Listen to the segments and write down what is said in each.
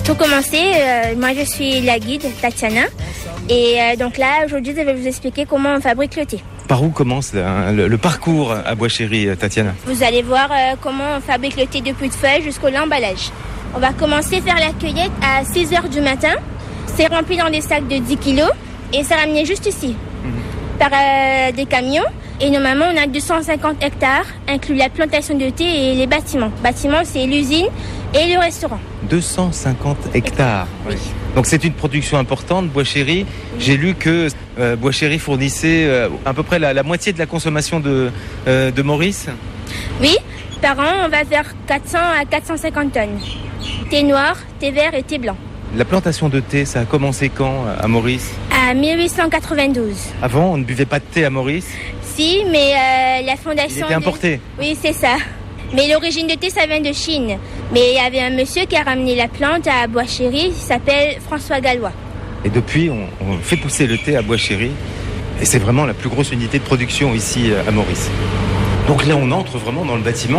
Pour commencer, moi je suis la guide Tatiana. Et donc là, aujourd'hui, je vais vous expliquer comment on fabrique le thé. Par où commence le parcours à Bois Chéri, Tatiana? Vous allez voir comment on fabrique le thé depuis de feuilles jusqu'au l'emballage. On va commencer à faire la cueillette à 6h du matin. C'est rempli dans des sacs de 10 kilos et c'est ramené juste ici par des camions. Et normalement, on a 250 hectares, inclus la plantation de thé et les bâtiments. Bâtiments, c'est l'usine et le restaurant. 250 hectares. Oui. Donc c'est une production importante, Bois Chéri. J'ai lu que Bois Chéri fournissait à peu près la moitié de la consommation de Maurice. Oui, par an, on va vers 400 à 450 tonnes. Thé noir, thé vert et thé blanc. La plantation de thé, ça a commencé quand à Maurice? À 1892. Avant, on ne buvait pas de thé à Maurice? Si, mais la fondation... Il était importé? Oui, c'est ça. Mais l'origine de thé, ça vient de Chine. Mais il y avait un monsieur qui a ramené la plante à Bois Chéri, il s'appelle François Gallois. Et depuis, on fait pousser le thé à Bois Chéri. Et c'est vraiment la plus grosse unité de production ici à Maurice. Donc là, on entre vraiment dans le bâtiment.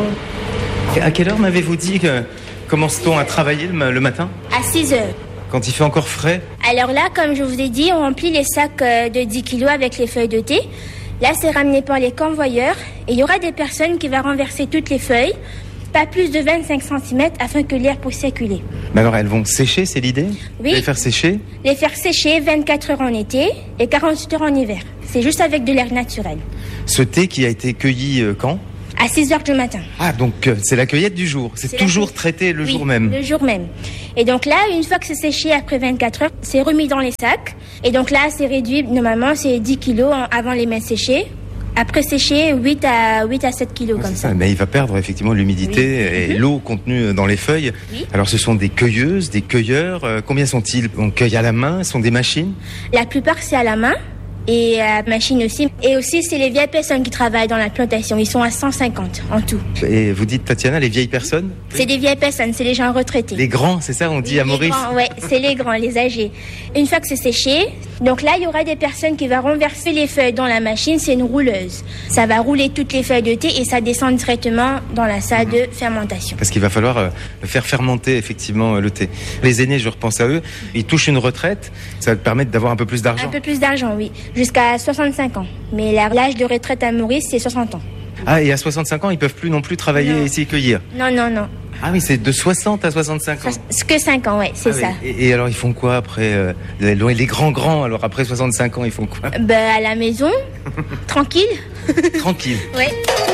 Et à quelle heure m'avez-vous dit que commence-t-on à travailler le matin? À 6h. Quand il fait encore frais? Alors là, comme je vous ai dit, on remplit les sacs de 10 kilos avec les feuilles de thé. Là, c'est ramené par les convoyeurs et il y aura des personnes qui vont renverser toutes les feuilles, pas plus de 25 cm afin que l'air puisse circuler. Mais alors, elles vont sécher, c'est l'idée? Oui. Les faire sécher? Les faire sécher 24 heures en été et 48 heures en hiver. C'est juste avec de l'air naturel. Ce thé qui a été cueilli quand? À 6h du matin. Ah, donc c'est la cueillette du jour. C'est toujours traité le jour même. Le jour même. Et donc là, une fois que c'est séché après 24 heures, c'est remis dans les sacs. Et donc là, c'est réduit. Normalement, c'est 10 kilos avant les mains séchées. Après séché, 8 à 7 kilos comme ça. Mais il va perdre effectivement l'humidité et l'eau contenue dans les feuilles. Oui. Alors ce sont des cueilleuses, des cueilleurs. Combien sont-ils? On cueille à la main? Ce sont des machines? La plupart, c'est à la main. Et à machine aussi. Et aussi, c'est les vieilles personnes qui travaillent dans la plantation. Ils sont à 150 en tout. Et vous dites, Tatiana, les vieilles personnes? C'est des vieilles personnes, c'est les gens retraités. Les grands, c'est ça, on dit à Maurice? Oui, c'est les grands, les âgés. Une fois que c'est séché, donc là, il y aura des personnes qui vont renverser les feuilles dans la machine. C'est une rouleuse. Ça va rouler toutes les feuilles de thé et ça descend directement dans la salle de fermentation. Parce qu'il va falloir faire fermenter effectivement le thé. Les aînés, je repense à eux, ils touchent une retraite. Ça va te permettre d'avoir un peu plus d'argent. Un peu plus d'argent, oui. Jusqu'à 65 ans. Mais l'âge de retraite à Maurice, c'est 60 ans. Ah, et à 65 ans, ils peuvent plus non plus travailler ici et cueillir? Non. Ah oui, c'est de 60 à 65 ans. Que 5 ans, ouais, c'est ça. Et alors, ils font quoi après les grands, alors après 65 ans, ils font quoi? À la maison, tranquille. Tranquille. Ouais.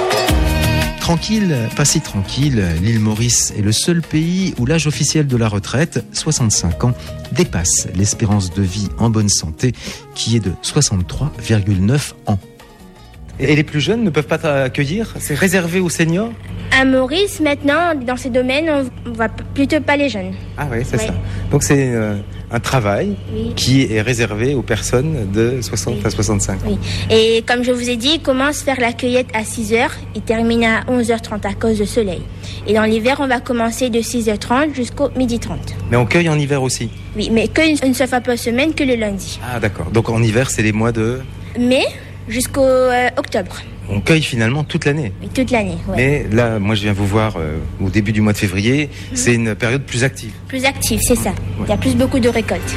Tranquille, pas si tranquille, l'île Maurice est le seul pays où l'âge officiel de la retraite, 65 ans, dépasse l'espérance de vie en bonne santé qui est de 63,9 ans. Et les plus jeunes ne peuvent pas accueillir? C'est réservé aux seniors? À Maurice, maintenant, dans ces domaines, on ne voit plutôt pas les jeunes. Ah oui, c'est ça. Donc c'est un travail qui est réservé aux personnes de 60 à 65 ans. Oui. Et comme je vous ai dit, il commence à faire la cueillette à 6h, il termine à 11h30 à cause du soleil. Et dans l'hiver, on va commencer de 6h30 jusqu'au 12h30. Mais on cueille en hiver aussi? Oui, mais qu'une seule fois par semaine, que le lundi. Ah d'accord. Donc en hiver, c'est les mois de... mai jusqu'au octobre. On cueille finalement toute l'année. Oui, toute l'année, ouais. Mais là, moi je viens vous voir au début du mois de février, c'est une période plus active. Plus active, c'est ça. Il y a beaucoup de récoltes.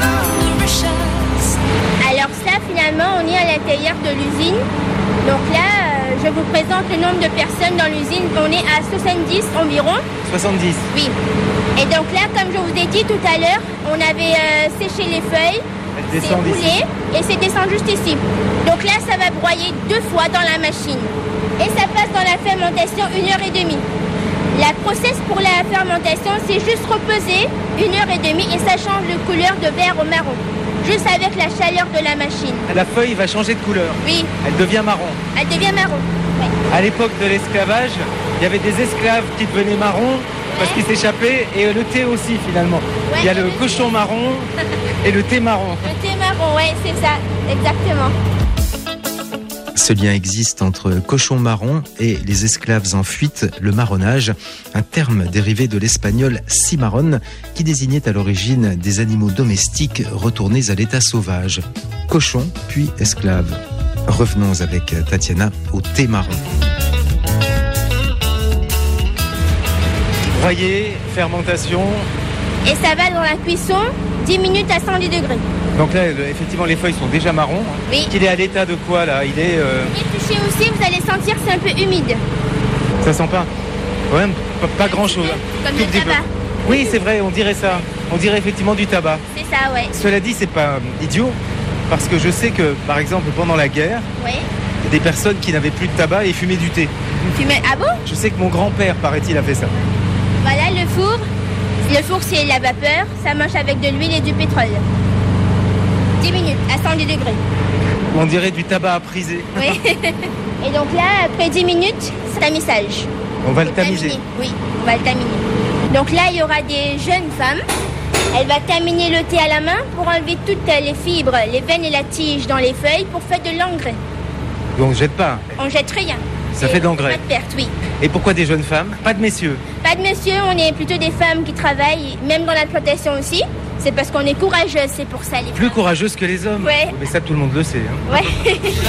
Alors ça, finalement, on est à l'intérieur de l'usine. Donc là, je vous présente le nombre de personnes dans l'usine. On est à 70 environ. 70? Oui. Et donc là, comme je vous ai dit tout à l'heure, on avait séché les feuilles. C'est roulé et c'est descendu juste ici. Donc là, ça va broyer 2 fois dans la machine. Et ça passe dans la fermentation 1h30. La process pour la fermentation, c'est juste reposer 1h30 et ça change de couleur de vert au marron. Juste avec la chaleur de la machine. La feuille va changer de couleur? Oui. Elle devient marron? Elle devient marron, oui. À l'époque de l'esclavage, il y avait des esclaves qui devenaient marrons parce qu'ils s'échappaient, et le thé aussi finalement. Ouais, il y a le cochon marron et le thé marron. Le thé marron, oui, c'est ça, exactement. Ce lien existe entre cochon marron et les esclaves en fuite, le marronnage, un terme dérivé de l'espagnol cimarrón qui désignait à l'origine des animaux domestiques retournés à l'état sauvage. Cochon puis esclave. Revenons avec Tatiana au thé marron. Broyer, fermentation, Et ça va dans la cuisson 10 minutes à 110 degrés. Donc là, effectivement, les feuilles sont déjà marrons. Oui. Il est à l'état de quoi, là? Il est... Touchez aussi, vous allez sentir c'est un peu humide. Ça sent pas? Ouais, pas grand-chose. Comme le tabac. Oui, c'est vrai, on dirait ça. On dirait effectivement du tabac. C'est ça, ouais. Cela dit, c'est pas idiot, parce que je sais que, par exemple, pendant la guerre, Oui. il y a des personnes qui n'avaient plus de tabac et fumaient du thé. Ah bon? Je sais que mon grand-père, paraît-il, a fait ça. Voilà le four. Le four, c'est la vapeur. Ça marche avec de l'huile et du pétrole. 10 minutes à 110 degrés. On dirait du tabac à priser. Oui. Et donc là, après 10 minutes, c'est tamisage. On va le tamiser. Oui, on va le taminer. Donc là, il y aura des jeunes femmes. Elle va taminer le thé à la main pour enlever toutes les fibres, les veines et la tige dans les feuilles pour faire de l'engrais. Donc on ne jette pas. On jette rien. Ça fait de l'engrais. Pas de perte, oui. Et pourquoi des jeunes femmes? Pas de messieurs? Pas de messieurs, on est plutôt des femmes qui travaillent, même dans la plantation aussi. C'est parce qu'on est courageuses, c'est pour ça les Plus courageuses que les hommes. Ouais. Mais ça, tout le monde le sait. Ouais.